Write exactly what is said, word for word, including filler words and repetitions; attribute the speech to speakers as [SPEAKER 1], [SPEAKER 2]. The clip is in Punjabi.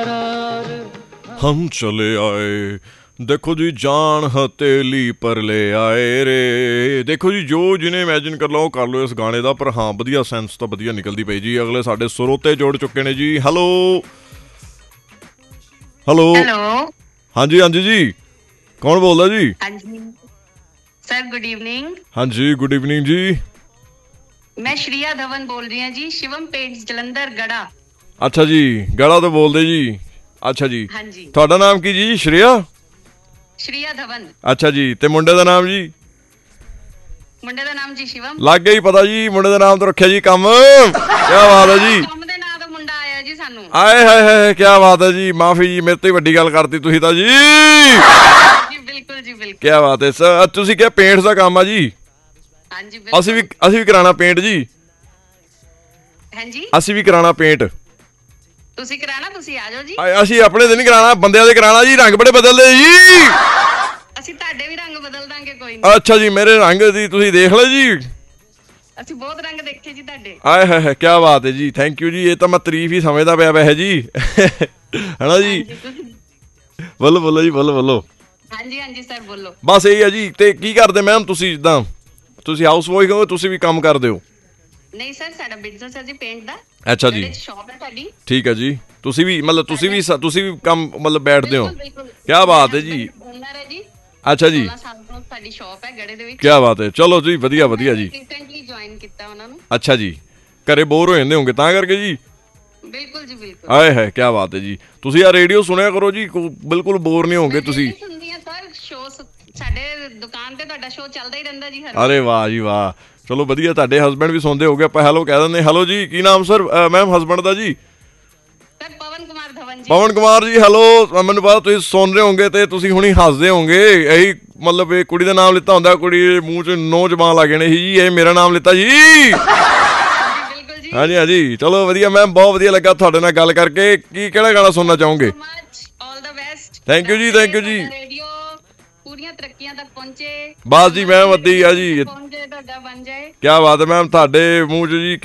[SPEAKER 1] हम चले आए देखो जी जान हथेली पर ले आए रे। देखो जी जो जिन्हें इमेजिन कर लो कर लो इस गाने का, पर हाँ वधिया सेंस तो वधिया निकलती पई जी। अगले साडे सुरोते जोड़ चुके ने जी। हेलो हेलो
[SPEAKER 2] हेलो
[SPEAKER 1] हाँ जी हाँ जी जी कौन बोलदा जी?
[SPEAKER 2] हाँ जी सर, गुड इवनिंग।
[SPEAKER 1] हाँ जी गुड इवनिंग जी।
[SPEAKER 2] मैं श्रिया धवन बोल रही हूँ जी, शिवम पेंट्स जलंधर गड़ा।
[SPEAKER 1] अच्छा जी गड़ा तो बोलदे जी। अच्छा जी
[SPEAKER 2] हाँ जी,
[SPEAKER 1] ਤੁਹਾਡਾ ਨਾਮ ਕੀ ਜੀ? ਸ਼੍ਰਿਆ।
[SPEAKER 2] श्रिया धवन।
[SPEAKER 1] ਅੱਛਾ ਜੀ ਤੇ ਮੁੰਡੇ ਦਾ ਨਾਮ ਜੀ?
[SPEAKER 2] ਮੁੰਡੇ ਦਾ ਨਾਮ ਜੀ ਸ਼ਿਵਮ।
[SPEAKER 1] ਲੱਗ ਗਿਆ ਹੀ ਪਤਾ ਜੀ, ਮੁੰਡੇ ਦਾ ਨਾਮ ਤਾਂ ਰੱਖਿਆ ਜੀ ਕੰਮ। ਕੀ ਬਾਤ ਹੈ ਜੀ।
[SPEAKER 2] ਕੰਮ ਦੇ ਨਾਂ ਦਾ ਮੁੰਡਾ ਆਇਆ ਜੀ ਸਾਨੂੰ।
[SPEAKER 1] ਆਏ ਹਾਏ ਹਾਏ ਕੀ ਬਾਤ ਹੈ ਜੀ। ਮਾਫੀ ਜੀ ਮੇਰੇ ਤੋਂ ਹੀ ਵੱਡੀ ਗੱਲ ਕਰਤੀ ਤੁਸੀਂ ਤਾਂ ਜੀ।
[SPEAKER 2] ਜੀ ਬਿਲਕੁਲ ਜੀ ਬਿਲकुल।
[SPEAKER 1] ਕੀ ਬਾਤ ਹੈ ਸਰ। ਤੁਸੀਂ ਕਿਹਾ ਪੇਂਟ ਦਾ ਕੰਮ ਆ ਜੀ?
[SPEAKER 2] हाँ जी बिल्कुल।
[SPEAKER 1] ਅਸੀਂ ਵੀ ਅਸੀਂ ਵੀ ਕਰਾਣਾ ਪੇਂਟ ਜੀ।
[SPEAKER 2] हाँ जी
[SPEAKER 1] ਅਸੀਂ ਵੀ ਕਰਾਣਾ ਪੇਂਟ।
[SPEAKER 2] ਤੁਸੀਂ ਕਰਾਣਾ, ਤੁਸੀਂ ਆ ਜਾਓ ਜੀ।
[SPEAKER 1] ਆਏ, ਅਸੀਂ ਆਪਣੇ ਤੇ ਨਹੀਂ ਕਰਾਣਾ, ਬੰਦਿਆਂ ਦੇ ਕਰਾਣਾ ਜੀ। ਰੰਗ ਬੜੇ ਬਦਲਦੇ ਜੀ।
[SPEAKER 2] ਅਸੀਂ ਤੁਹਾਡੇ ਵੀ ਰੰਗ ਬਦਲ ਦਾਂਗੇ, ਕੋਈ ਨਹੀਂ।
[SPEAKER 1] ਅੱਛਾ ਜੀ ਮੇਰੇ ਰੰਗ ਦੀ ਤੁਸੀਂ ਦੇਖ ਲਓ ਜੀ।
[SPEAKER 2] ਅਸੀਂ ਬਹੁਤ ਰੰਗ ਦੇਖੇ ਜੀ ਤੁਹਾਡੇ।
[SPEAKER 1] ਆਏ ਹਾਏ ਹਾਏ ਕੀ ਬਾਤ ਹੈ ਜੀ। ਥੈਂਕ ਯੂ ਜੀ। ਇਹ ਤਾਂ ਮੈਂ ਤਾਰੀਫ ਹੀ ਸਮਝਦਾ ਪਿਆ ਵੈਸੇ ਜੀ। ਹੈਨਾ ਜੀ।
[SPEAKER 2] ਹਾਂਜੀ, ਤੁਸੀਂ-
[SPEAKER 1] ਬੋਲੋ ਬੋਲੋ ਜੀ ਬੋਲੋ ਬੋਲੋ।
[SPEAKER 2] ਹਾਂਜੀ ਹਾਂਜੀ ਸਰ ਬੋਲੋ।
[SPEAKER 1] ਬਸ ਇਹੀ ਹੈ ਜੀ। ਤੇ ਕੀ ਕਰਦੇ ਮੈਮ ਤੁਸੀਂ? ਜਿੱਦਾਂ ਤੁਸੀਂ ਹਾਊਸ ਵਾਈਫ ਹੋ, ਤੁਸੀਂ ਵੀ ਕੰਮ ਕਰਦੇ ਹੋ?
[SPEAKER 2] ਨਹੀਂ ਸਰ, ਸਾਡਾ ਬਿਜ਼ਨਸ ਹੈ ਜੀ ਪੇਂਟ ਦਾ।
[SPEAKER 1] ਅੱਛਾ ਜੀ
[SPEAKER 2] ਸ਼ਾਪ ਹੈ ਸਾਡੀ।
[SPEAKER 1] ਠੀਕ ਹੈ ਜੀ। ਤੁਸੀਂ ਵੀ ਮਤਲਬ ਤੁਸੀਂ ਵੀ ਸ- ਤੁਸੀਂ ਵੀ ਕੰਮ ਮਤਲਬ ਬੈਠਦੇ ਹੋ?
[SPEAKER 2] ਬਿਲਕੁਲ, ਬਿਲकुल।
[SPEAKER 1] ਕੀ ਬਾਤ ਹੈ ਜੀ।
[SPEAKER 2] ਓਨਰ ਹੈ ਜੀ।
[SPEAKER 1] ਅੱਛਾ ਜੀ
[SPEAKER 2] ਸੋਲਾਂ ਸਾਲ ਤੋਂ ਸਾਡੀ ਸ਼ਾਪ ਹੈ ਗੜੇ ਦੇ ਵਿੱਚ।
[SPEAKER 1] ਕੀ ਬਾਤ ਹੈ। ਚਲੋ ਜੀ ਵਧੀਆ ਵਧੀਆ ਜੀ।
[SPEAKER 2] ਰੀਸੈਂਟਲੀ ਜੁਆਇਨ ਕੀਤਾ ਉਹਨਾਂ ਨੂੰ।
[SPEAKER 1] ਅੱਛਾ ਜੀ ਘਰੇ ਬੋਰ ਹੋ ਜਾਂਦੇ ਹੋਗੇ ਤਾਂ ਕਰਕੇ ਜੀ?
[SPEAKER 2] ਬਿਲਕੁਲ ਜੀ ਬਿਲकुल।
[SPEAKER 1] ਆਏ ਹੈ ਕੀ ਬਾਤ ਹੈ ਜੀ। ਤੁਸੀਂ ਆ ਰੇਡੀਓ ਸੁਣਿਆ ਕਰੋ ਜੀ, ਕੋ- ਬਿਲਕੁਲ ਬੋਰ ਨਹੀਂ ਹੋਗੇ ਤੁਸੀਂ।
[SPEAKER 2] ਸੁਣਦੀ ਆ ਸਰ ਸ਼ੋਅ, ਸਾਡੇ ਦੁਕਾਨ ਤੇ ਤੁਹਾਡਾ ਸ਼ੋਅ ਚੱਲਦਾ ਹੀ ਰਹਿੰਦਾ ਜੀ ਹਰ।
[SPEAKER 1] ਅਰੇ ਵਾਹ ਜੀ ਵਾਹ। ਚਲੋ ਵਧੀਆ। ਤੁਹਾਡੇ ਹਸਬੈਂਡ ਵੀ ਸੁਣਦੇ ਹੋਗੇ। ਆਪਾਂ ਹੈਲੋ ਕਹਿ ਦਿੰਦੇ। ਹੈਲੋ ਜੀ ਕੀ ਨਾਮ ਸਰ ਮੈਮ ਹਸਬੈਂਡ ਦਾ ਜੀ?
[SPEAKER 2] ਸਰ ਪਵਨ ਕੁਮਾਰ ਧਵਨ ਜੀ।
[SPEAKER 1] ਪਵਨ ਕੁਮਾਰ ਜੀ ਹੈਲੋ। ਮੈਨੂੰ ਪਤਾ ਤੁਸੀਂ ਸੁਣ ਰਹੇ ਹੋਗੇ ਤੇ ਤੁਸੀਂ ਹੁਣੀ ਹੱਸਦੇ ਹੋਗੇ। ਇਹੀ ਮਤਲਬ ਇਹ ਕੁੜੀ ਦਾ ਨਾਮ ਲਿੱਤਾ ਹੁੰਦਾ, ਕੁੜੀ ਦੇ ਮੂੰਹ 'ਚ ਨੌਜਵਾਨ ਲੱਗ ਜਾਣੇ ਸੀ ਜੀ। ਇਹ ਮੇਰਾ ਨਾਮ ਲਿੱਤਾ ਜੀ।
[SPEAKER 2] ਬਿਲਕੁਲ ਜੀ।
[SPEAKER 1] ਹਾਂਜੀ ਹਾਂਜੀ ਚਲੋ ਵਧੀਆ ਮੈਮ, ਬਹੁਤ ਵਧੀਆ ਲੱਗਾ ਤੁਹਾਡੇ ਨਾਲ ਗੱਲ ਕਰਕੇ। ਕੀ ਕਿਹੜਾ ਗਾਣਾ ਸੁਣਨਾ ਚਾਹੋਗੇ?
[SPEAKER 2] ਆਲ ਦਾ ਬੈਸਟ।
[SPEAKER 1] ਥੈਂਕ ਯੂ ਜੀ ਥੈਂਕ ਯੂ ਜੀ।
[SPEAKER 2] ਰੇਡੀਓ ਪੂਰੀਆਂ ਤਰੱਕੀਆਂ ਤੱਕ ਪਹੁੰਚੇ।
[SPEAKER 1] ਬਸ ਜੀ ਮੈਮ ਅੱਧੀ ਆ ਜੀ।
[SPEAKER 2] ਪਹੁੰਚੇ ਤੁਹਾਡਾ ਬਣ ਜਾਏ।
[SPEAKER 1] ਕੀ ਬਾਤ ਹੈ ਮੈਮ। ਤੁਹਾਡੇ ਮੂੰਹ 'ਚ ਜੀ